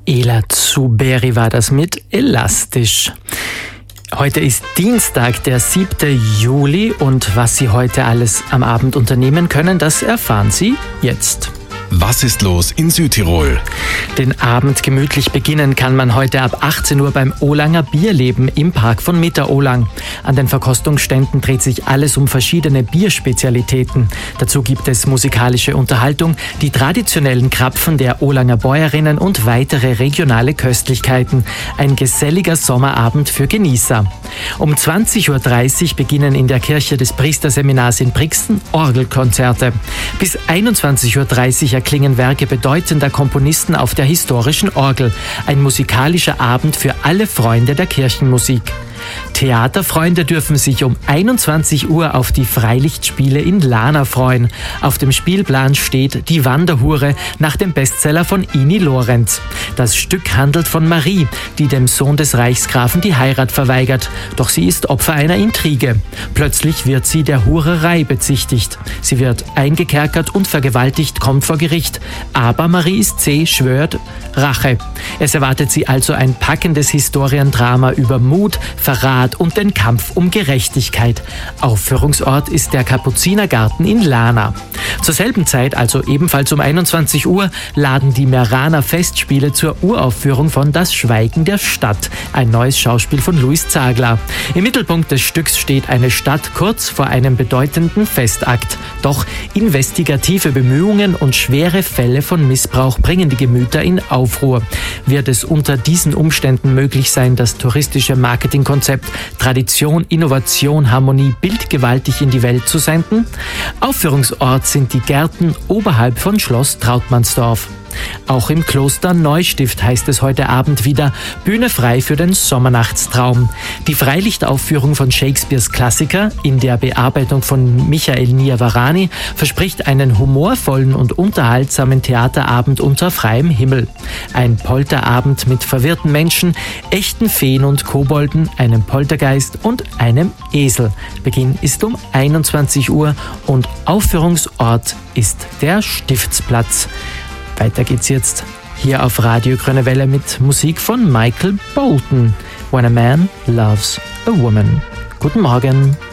Ela Zuberi war das mit Elastisch. Heute ist Dienstag, der 7. Juli, und was Sie heute alles am Abend unternehmen können, das erfahren Sie jetzt. Was ist los in Südtirol? Den Abend gemütlich beginnen kann man heute ab 18 Uhr beim Olanger Bierleben im Park von Mitterolang. An den Verkostungsständen dreht sich alles um verschiedene Bierspezialitäten. Dazu gibt es musikalische Unterhaltung, die traditionellen Krapfen der Olanger Bäuerinnen und weitere regionale Köstlichkeiten. Ein geselliger Sommerabend für Genießer. Um 20.30 Uhr beginnen in der Kirche des Priesterseminars in Brixen Orgelkonzerte. Bis 21.30 Uhr erklingen Werke bedeutender Komponisten auf der historischen Orgel. Ein musikalischer Abend für alle Freunde der Kirchenmusik. Theaterfreunde dürfen sich um 21 Uhr auf die Freilichtspiele in Lana freuen. Auf dem Spielplan steht Die Wanderhure nach dem Bestseller von Ini Lorenz. Das Stück handelt von Marie, die dem Sohn des Reichsgrafen die Heirat verweigert. Doch sie ist Opfer einer Intrige. Plötzlich wird sie der Hurerei bezichtigt. Sie wird eingekerkert und vergewaltigt, kommt vor Gericht. Aber Marie ist zäh, schwört Rache. Es erwartet sie also ein packendes Historiendrama über Mut, Verrat und den Kampf um Gerechtigkeit. Aufführungsort ist der Kapuzinergarten in Lana. Zur selben Zeit, also ebenfalls um 21 Uhr, laden die Meraner Festspiele zur Uraufführung von Das Schweigen der Stadt, ein neues Schauspiel von Luis Zagler. Im Mittelpunkt des Stücks steht eine Stadt kurz vor einem bedeutenden Festakt. Doch investigative Bemühungen und schwere Fälle von Missbrauch bringen die Gemüter in Aufruhr. Wird es unter diesen Umständen möglich sein, das touristische Marketingkonzept Tradition, Innovation, Harmonie bildgewaltig in die Welt zu senden? Aufführungsort sind die Gärten oberhalb von Schloss Trautmannsdorf. Auch im Kloster Neustift heißt es heute Abend wieder Bühne frei für den Sommernachtstraum. Die Freilichtaufführung von Shakespeares Klassiker in der Bearbeitung von Michael Niavarani verspricht einen humorvollen und unterhaltsamen Theaterabend unter freiem Himmel. Ein Polterabend mit verwirrten Menschen, echten Feen und Kobolden, einem Poltergeist und einem Esel. Beginn ist um 21 Uhr und Aufführungsort ist der Stiftsplatz. Weiter geht's jetzt hier auf Radio Grüne Welle mit Musik von Michael Bolton. When a Man Loves a Woman. Guten Morgen.